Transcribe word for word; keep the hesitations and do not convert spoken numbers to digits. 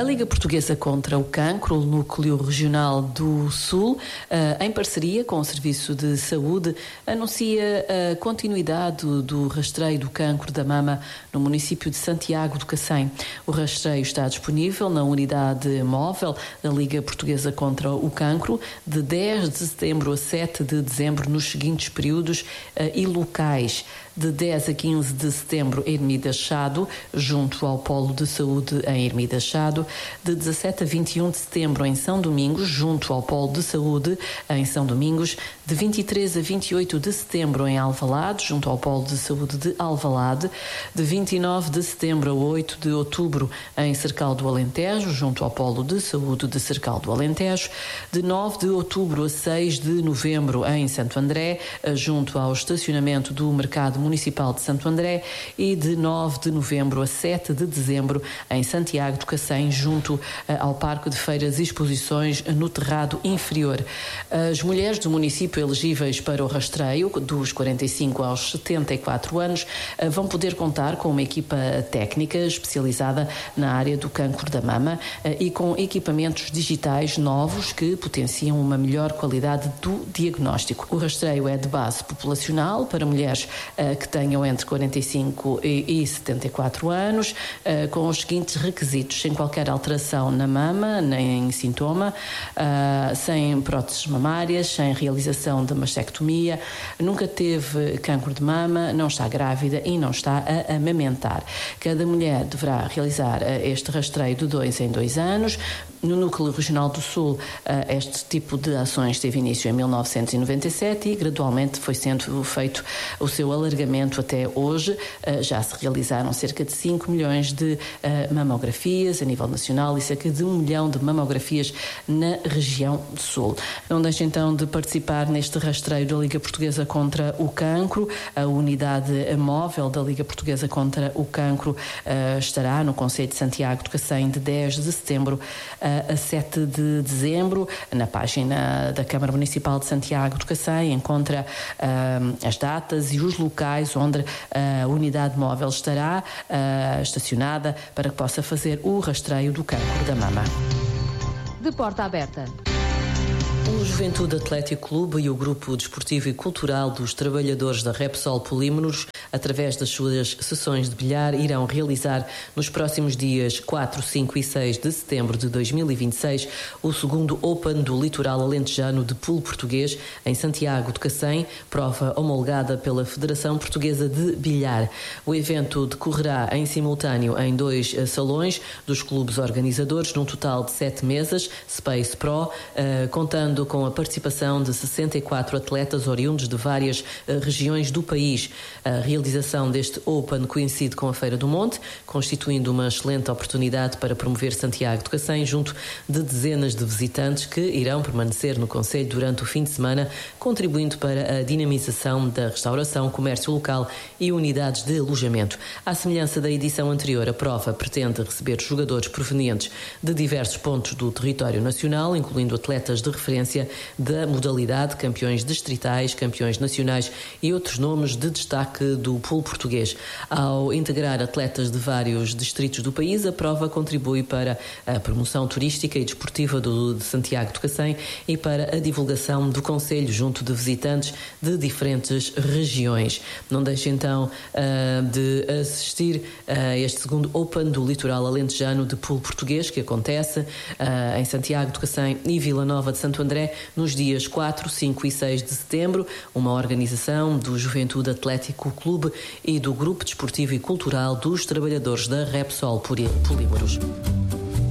A Liga Portuguesa contra o Cancro, o Núcleo Regional do Sul, em parceria com o Serviço de Saúde, anuncia a continuidade do rastreio do cancro da mama no município de Santiago do Cacém. O rastreio está disponível na unidade móvel da Liga Portuguesa contra o Cancro de dez de setembro a sete de dezembro nos seguintes períodos e locais. De dez a quinze de setembro em Ermida Chado, junto ao Polo de Saúde em Ermida Chado. De dezassete a vinte e um de setembro em São Domingos, junto ao Polo de Saúde em São Domingos. De vinte e três a vinte e oito de setembro em Alvalade, junto ao Polo de Saúde de Alvalade. De vinte e nove de setembro a oito de outubro em Cercal do Alentejo, junto ao Polo de Saúde de Cercal do Alentejo. De nove de outubro a seis de novembro em Santo André, junto ao estacionamento do Mercado Municipal de Santo André, e de nove de novembro a sete de dezembro em Santiago do Cacém, junto ao Parque de Feiras e Exposições no Terrado Inferior. As mulheres do município elegíveis para o rastreio, dos quarenta e cinco aos setenta e quatro anos, vão poder contar com uma equipa técnica especializada na área do cancro da mama e com equipamentos digitais novos que potenciam uma melhor qualidade do diagnóstico. O rastreio é de base populacional para mulheres que tenham entre quarenta e cinco e setenta e quatro anos, com os seguintes requisitos: sem qualquer alteração na mama, nem sintoma, sem próteses mamárias, sem realização de mastectomia, nunca teve cancro de mama, não está grávida e não está a amamentar. Cada mulher deverá realizar este rastreio de dois em dois anos. No Núcleo Regional do Sul, este tipo de ações teve início em mil novecentos e noventa e sete e gradualmente foi sendo feito o seu alargamento até hoje. Já se realizaram cerca de cinco milhões de mamografias a nível nacional e cerca de um milhão de mamografias na região Sul. Não deixe então de participar neste rastreio da Liga Portuguesa contra o Cancro. A unidade móvel da Liga Portuguesa contra o Cancro estará no concelho de Santiago do Cacém de dez de setembro a sete de dezembro. Na página da Câmara Municipal de Santiago do Cacém encontra uh, as datas e os locais onde a unidade móvel estará uh, estacionada para que possa fazer o rastreio do cancro da mama. De porta aberta. O Juventude Atlético Clube e o Grupo Desportivo e Cultural dos Trabalhadores da Repsol Polímeros, através das suas sessões de bilhar, irão realizar nos próximos dias quatro, cinco e seis de setembro de dois mil e vinte e seis o segundo Open do Litoral Alentejano de Pool Português em Santiago do Cacém, prova homologada pela Federação Portuguesa de Bilhar. O evento decorrerá em simultâneo em dois salões dos clubes organizadores, num total de sete mesas, Space Pro, uh, contando com a participação de sessenta e quatro atletas oriundos de várias uh, regiões do país. A realização deste Open coincide com a Feira do Monte, constituindo uma excelente oportunidade para promover Santiago do Cacém junto de dezenas de visitantes que irão permanecer no concelho durante o fim de semana, contribuindo para a dinamização da restauração, comércio local e unidades de alojamento. À semelhança da edição anterior, a prova pretende receber jogadores provenientes de diversos pontos do território nacional, incluindo atletas de referência da modalidade, campeões distritais, campeões nacionais e outros nomes de destaque do pool português. Ao integrar atletas de vários distritos do país, a prova contribui para a promoção turística e desportiva do, de Santiago do Cacém e para a divulgação do concelho junto de visitantes de diferentes regiões. Não deixe então de assistir a este segundo Open do Litoral Alentejano de Pool Português, que acontece em Santiago do Cacém e Vila Nova de Santo André nos dias quatro, cinco e seis de setembro, uma organização do Juventude Atlético Clube e do Grupo Desportivo e Cultural dos Trabalhadores da Repsol Polímeros.